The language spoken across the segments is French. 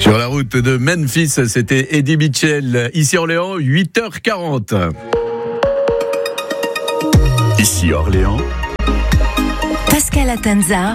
Sur la route de Memphis, c'était Eddie Mitchell. Ici Orléans, 8h40. Ici Orléans, Pascal Atanza.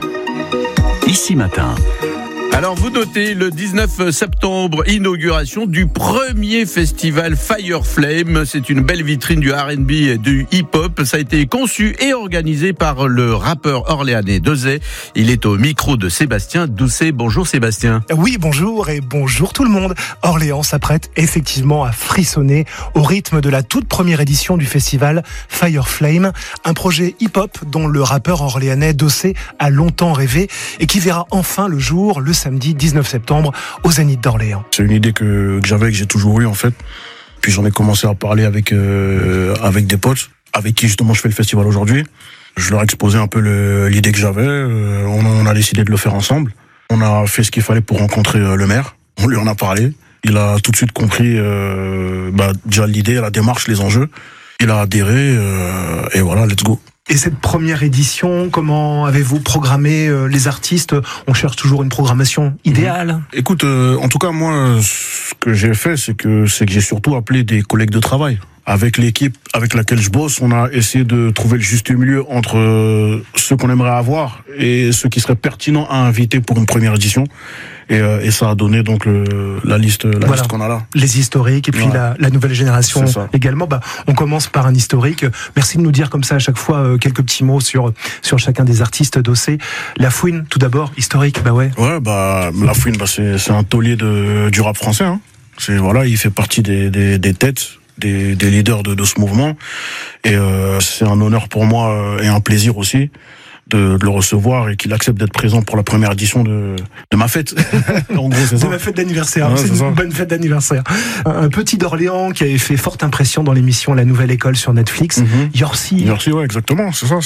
Ici Matin. Alors vous notez le 19 septembre, inauguration du premier festival Fire Flame. C'est une belle vitrine du R&B et du hip-hop. Ça a été conçu et organisé par le rappeur orléanais Dosé. Il est au micro de Sébastien Doucet. Bonjour Sébastien. Oui, bonjour et bonjour tout le monde. Orléans s'apprête effectivement à frissonner au rythme de la toute première édition du festival Fire Flame, un projet hip-hop dont le rappeur orléanais Dosé a longtemps rêvé et qui verra enfin le jour le samedi 19 septembre au Zénith d'Orléans. C'est une idée que j'avais, que j'ai toujours eue en fait. Puis j'en ai commencé à parler avec des potes, avec qui justement je fais le festival aujourd'hui. Je leur ai exposé un peu l'idée que j'avais. On a décidé de le faire ensemble. On a fait ce qu'il fallait pour rencontrer le maire. On lui en a parlé. Il a tout de suite compris déjà l'idée, la démarche, les enjeux. Il a adhéré et voilà, let's go. Et cette première édition, comment avez-vous programmé les artistes ? On cherche toujours une programmation idéale. Écoute, en tout cas, moi, ce que j'ai fait, c'est que j'ai surtout appelé des collègues de travail. Avec l'équipe avec laquelle je bosse, on a essayé de trouver le juste milieu entre ceux qu'on aimerait avoir et ceux qui seraient pertinents à inviter pour une première édition. Et ça a donné donc la liste qu'on a là. Les historiques et puis la nouvelle génération également. On commence par un historique. Merci de nous dire comme ça à chaque fois quelques petits mots sur chacun des artistes d'Ossé. La Fouine, tout d'abord, historique, Ouais, La Fouine, c'est un taulier du rap français. Hein. Il fait partie des têtes. Des leaders de ce mouvement, et c'est un honneur pour moi et un plaisir aussi de le recevoir et qu'il accepte d'être présent pour la première édition de ma fête. En gros, c'est ça. De ma fête d'anniversaire. Ouais, c'est une bonne fête d'anniversaire. Un petit d'Orléans qui avait fait forte impression dans l'émission La Nouvelle École sur Netflix. Yorsi, ouais, exactement. C'est ça.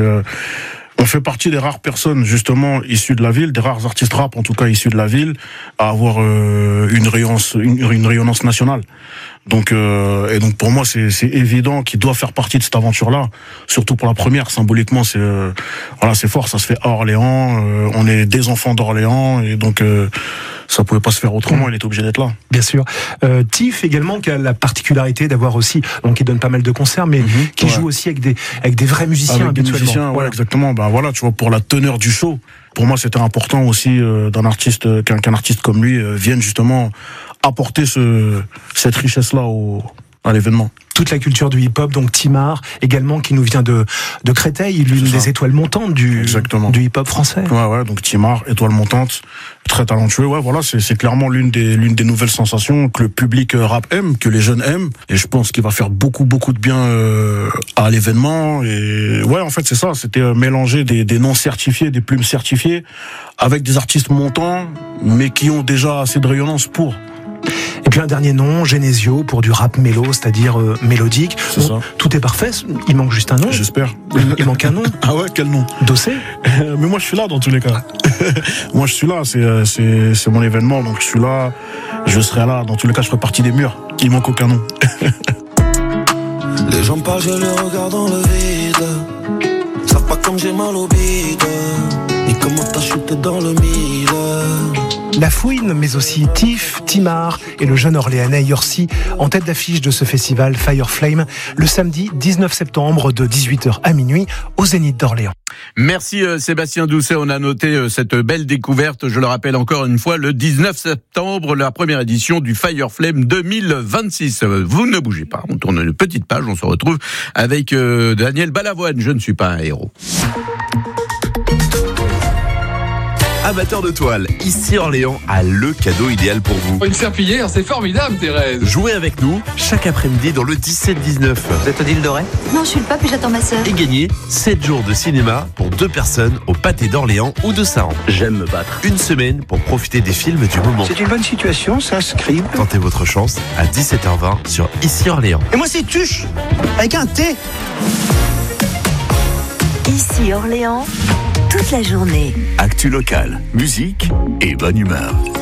On fait partie des rares personnes, justement, issues de la ville, des rares artistes rap, en tout cas, issus de la ville, à avoir une rayonnance nationale. Donc pour moi, c'est évident qu'il doit faire partie de cette aventure-là. Surtout pour la première, symboliquement, c'est fort, ça se fait à Orléans, on est des enfants d'Orléans, et donc ça pouvait pas se faire autrement, il était obligé d'être là. Bien sûr. Tiff également, qui a la particularité d'avoir aussi, donc il donne pas mal de concerts, mais qui joue aussi avec des vrais musiciens habituellement. Ouais, exactement. Tu vois, pour la teneur du show, pour moi c'était important aussi qu'un artiste comme lui vienne justement apporter cette richesse-là à l'événement. Toute la culture du hip-hop, donc Timar, également, qui nous vient de Créteil, l'une des étoiles montantes du hip-hop français. Ouais, donc Timar, étoile montante, très talentueux. Ouais, voilà, c'est clairement l'une des nouvelles sensations que le public rap aime, que les jeunes aiment, et je pense qu'il va faire beaucoup de bien à l'événement. Et ouais, en fait, c'est ça, c'était mélanger des non certifiés, des plumes certifiées, avec des artistes montants, mais qui ont déjà assez de rayonnance pour. Et puis un dernier nom, Genesio, pour du rap mélo, c'est-à-dire mélodique. Tout est parfait, il manque juste un nom. J'espère. Il manque un nom. Ah ouais, quel nom ? Dossé. Mais moi je suis là dans tous les cas. Moi je suis là, c'est mon événement, donc je suis là, je serai là, dans tous les cas je ferai partie des murs. Il manque aucun nom. Les gens parlent, je les regarde dans le vide. Savent pas comme j'ai mal au bide, ni comment t'as chuté dans le mille. La Fouine, mais aussi Tiff, Timar et le jeune Orléanais Yorsi en tête d'affiche de ce festival Fire Flame le samedi 19 septembre de 18h à minuit au Zénith d'Orléans. Merci Sébastien Doucet, on a noté cette belle découverte, je le rappelle encore une fois, le 19 septembre, la première édition du Fire Flame 2026. Vous ne bougez pas, on tourne une petite page, on se retrouve avec Daniel Balavoine, je ne suis pas un héros. Amateur de toile, ici Orléans a le cadeau idéal pour vous. Une serpillière, c'est formidable, Thérèse. Jouez avec nous chaque après-midi dans le 17-19. Vous êtes Odile Doré ? Non, je suis le pape et j'attends ma sœur. Et gagnez 7 jours de cinéma pour 2 personnes au Pâté d'Orléans ou de Saran. J'aime me battre. Une semaine pour profiter des films du moment. C'est une bonne situation, ça, Scribe. Tentez votre chance à 17h20 sur Ici Orléans. Et moi, c'est Tuche, avec un T. Ici Orléans, toute la journée. Actu locale, musique et bonne humeur.